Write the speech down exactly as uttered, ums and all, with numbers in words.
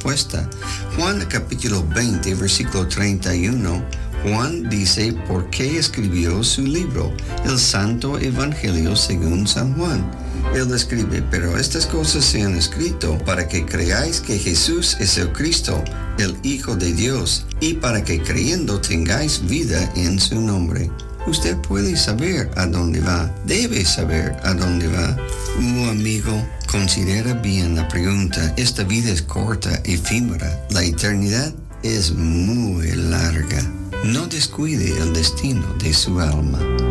respuesta. Juan capítulo veinte, versículo treinta y uno, Juan dice por qué escribió su libro, el Santo Evangelio según San Juan. Él escribe, pero estas cosas se han escrito para que creáis que Jesús es el Cristo, el Hijo de Dios, y para que creyendo tengáis vida en su nombre. Usted puede saber a dónde va, debe saber a dónde va. Uh, amigo, considera bien la pregunta. Esta vida es corta, efímera. La eternidad es muy larga. No descuide el destino de su alma.